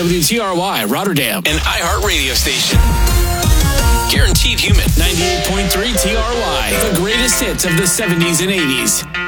WTRY Rotterdam, an iHeart radio station. Guaranteed Human. 98.3 TRY, the greatest hits of the 70s and 80s.